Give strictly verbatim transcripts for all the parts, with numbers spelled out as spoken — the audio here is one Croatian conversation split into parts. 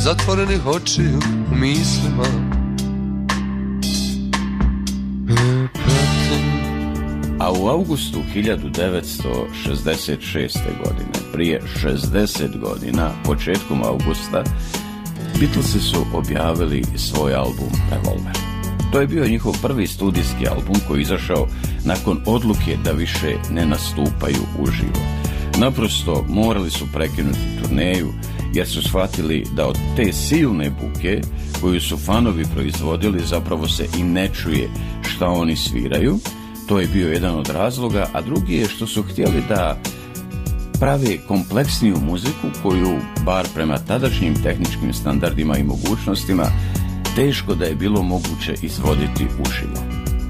zatvorenih očiju u mislima pratim. A u avgustu hiljadu devetsto šezdeset šeste. godine, prije šezdeset godina, početkom avgusta, Beatlesi su objavili svoj album Revolver. To je bio njihov prvi studijski album koji je izašao nakon odluke da više ne nastupaju uživo. Naprosto morali su prekinuti turneju jer su shvatili da od te silne buke koju su fanovi proizvodili zapravo se i ne čuje šta oni sviraju. To je bio jedan od razloga, a drugi je što su htjeli da prave kompleksniju muziku koju, bar prema tadašnjim tehničkim standardima i mogućnostima, teško da je bilo moguće izvoditi uživo.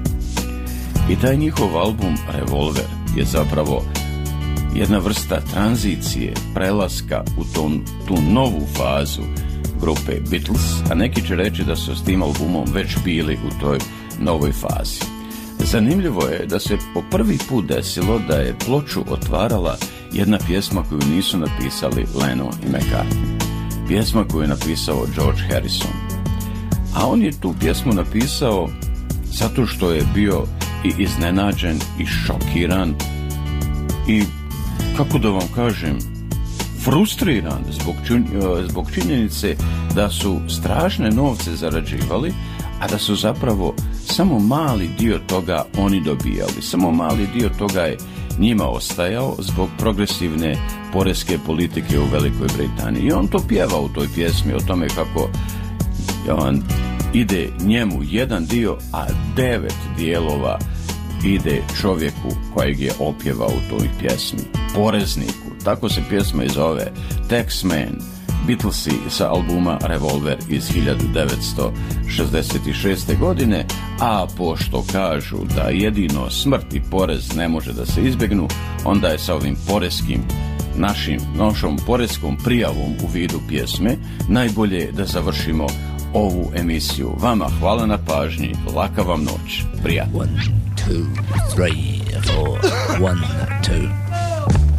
I taj njihov album Revolver je zapravo jedna vrsta tranzicije, prelaska u ton, tu novu fazu grupe Beatles, a neki će reći da su s tim albumom već bili u toj novoj fazi. Zanimljivo je da se po prvi put desilo da je ploču otvarala jedna pjesma koju nisu napisali Lennon i McCartney. Pjesma koju je napisao George Harrison. A on je tu pjesmu napisao zato što je bio i iznenađen i šokiran i, kako da vam kažem, frustriran zbog, čin, zbog činjenice da su strašne novce zarađivali, a da su zapravo samo mali dio toga oni dobijali. Samo mali dio toga je njima ostajao zbog progresivne poreske politike u Velikoj Britaniji. I on to pjeva u toj pjesmi o tome kako on ide njemu jedan dio, a devet dijelova ide čovjeku kojeg je opjevao u toj pjesmi, porezniku. Tako se pjesma i zove, Taxman. Beatlesi sa albuma Revolver iz hiljadu devetsto šezdeset šeste. godine, a pošto kažu da jedino smrt i porez ne može da se izbjegnu, onda je sa ovim poreskim, našim, našom poreskom prijavom u vidu pjesme najbolje da završimo ovu emisiju. Vama hvala na pažnji, laka vam noć, prijatno. One, two, three, four, one, two.